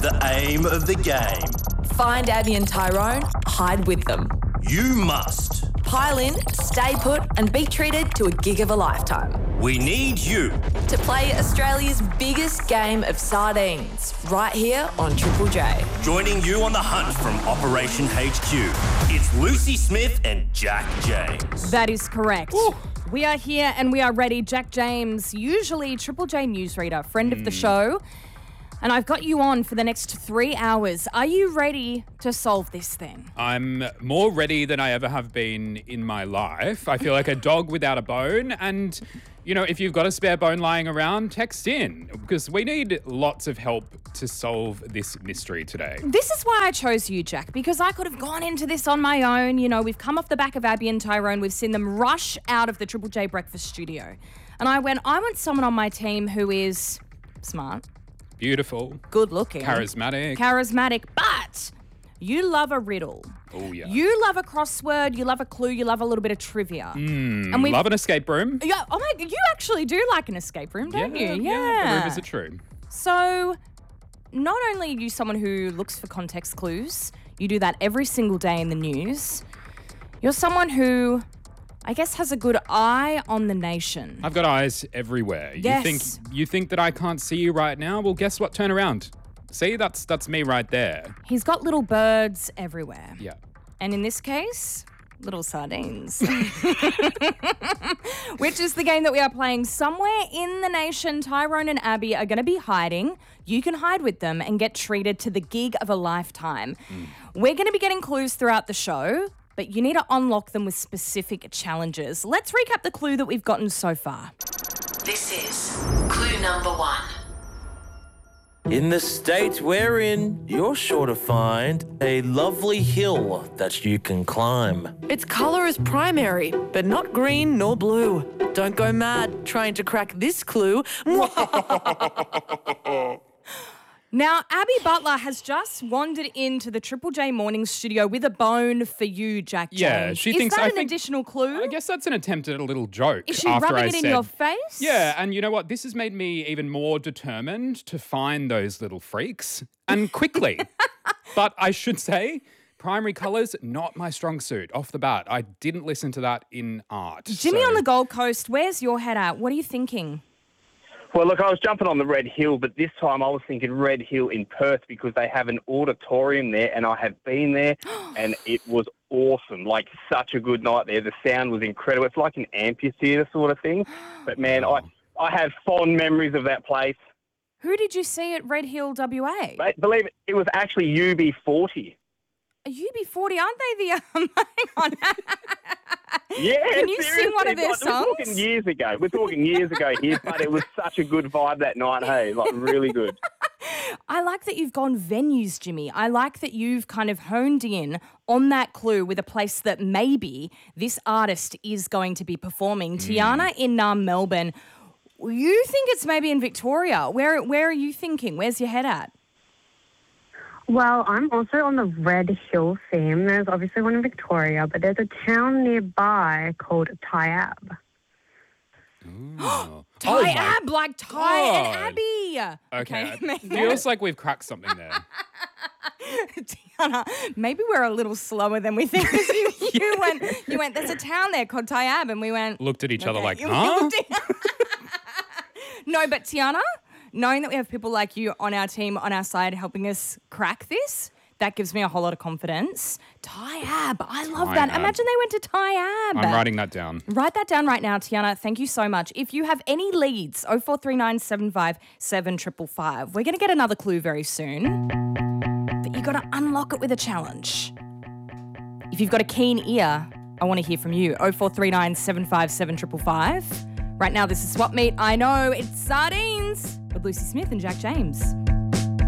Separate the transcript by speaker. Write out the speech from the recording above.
Speaker 1: the aim of the game.
Speaker 2: Find Abby and Tyrone, hide with them.
Speaker 1: You must.
Speaker 2: Pile in, stay put, and be treated to a gig of a lifetime.
Speaker 1: We need you.
Speaker 2: To play Australia's biggest game of sardines, right here on Triple J.
Speaker 1: Joining you on the hunt from Operation HQ, it's Lucy Smith and Jack James.
Speaker 3: That is correct.
Speaker 4: Ooh.
Speaker 3: We are here and we are ready. Jack James, usually Triple J newsreader, friend of the show. And I've got you on for the next 3 hours. Are you ready to solve this thing?
Speaker 4: I'm more ready than I ever have been in my life. I feel like a dog without a bone. And, you know, if you've got a spare bone lying around, text in because we need lots of help to solve this mystery today.
Speaker 3: This is why I chose you, Jack, because I could have gone into this on my own. You know, we've come off the back of Abby and Tyrone. We've seen them rush out of the Triple J breakfast studio. And I want someone on my team who is smart.
Speaker 4: Beautiful.
Speaker 3: Good looking.
Speaker 4: Charismatic.
Speaker 3: But you love a riddle.
Speaker 4: Oh, yeah.
Speaker 3: You love a crossword, you love a clue, you love a little bit of trivia.
Speaker 4: And love an escape room.
Speaker 3: Yeah, oh my, you actually do like an escape room, don't you?
Speaker 4: Yeah, the rumors are true.
Speaker 3: So, not only are you someone who looks for context clues, you do that every single day in the news, you're someone who, I guess, has a good eye on the nation.
Speaker 4: I've got eyes everywhere.
Speaker 3: Yes.
Speaker 4: You think that I can't see you right now? Well, guess what? Turn around. See, that's me right there.
Speaker 3: He's got little birds everywhere.
Speaker 4: Yeah.
Speaker 3: And in this case, little sardines. Which is the game that we are playing. Somewhere in the nation, Tyrone and Abby are going to be hiding. You can hide with them and get treated to the gig of a lifetime. We're going to be getting clues throughout the show, but you need to unlock them with specific challenges. Let's recap the clue that we've gotten so far.
Speaker 5: This is clue number 1.
Speaker 6: In the state we're in, you're sure to find a lovely hill that you can climb.
Speaker 7: Its colour is primary, but not green nor blue. Don't go mad trying to crack this clue.
Speaker 3: Now, Abby Butler has just wandered into the Triple J morning studio with a bone for you, Jack James.
Speaker 4: Yeah, she thinks...
Speaker 3: Is that an additional clue?
Speaker 4: I guess that's an attempt at a little joke.
Speaker 3: Is she
Speaker 4: after
Speaker 3: rubbing
Speaker 4: I
Speaker 3: it in
Speaker 4: said,
Speaker 3: your face?
Speaker 4: Yeah, and you know what? This has made me even more determined to find those little freaks, and quickly. But I should say, primary colours, not my strong suit. Off the bat, I didn't listen to that in art.
Speaker 3: Jimmy on the Gold Coast, where's your head at? What are you thinking?
Speaker 8: Well, look, I was jumping on the Red Hill, but this time I was thinking Red Hill in Perth because they have an auditorium there, and I have been there, and it was awesome. Like, such a good night there. The sound was incredible. It's like an amphitheatre sort of thing. But, man, I have fond memories of that place.
Speaker 3: Who did you see at Red Hill, WA?
Speaker 8: Mate, believe it was actually UB40.
Speaker 3: UB40, aren't they the... hang on.
Speaker 8: Yeah,
Speaker 3: Can you
Speaker 8: seriously.
Speaker 3: sing one of their songs?
Speaker 8: We're talking years ago here, but it was such a good vibe that night, hey, like really good.
Speaker 3: I like that you've gone venues, Jimmy. I like that you've kind of honed in on that clue with a place that maybe this artist is going to be performing. Tiana in Melbourne. You think it's maybe in Victoria. Where are you thinking? Where's your head at?
Speaker 9: Well, I'm also on the Red Hill theme. There's obviously one in Victoria, but there's a town nearby called Taiab.
Speaker 3: Taiab, like Ty and Abby.
Speaker 4: Okay, feels like we've cracked something there.
Speaker 3: Tiana, maybe we're a little slower than we think. You went, there's a town there called Taiab, and we went...
Speaker 4: Looked at each other like, huh?
Speaker 3: No, but Tiana... Knowing that we have people like you on our team, on our side, helping us crack this, that gives me a whole lot of confidence. Taiab, I love that. Imagine they went to Taiab.
Speaker 4: I'm writing that down.
Speaker 3: Write that down right now, Tiana. Thank you so much. If you have any leads, 0439 757 555. We're going to get another clue very soon. But you got to unlock it with a challenge. If you've got a keen ear, I want to hear from you. 0439 757 555. Right now, this is Swap Meet. I know, it's sardines with Lucy Smith and Jack James.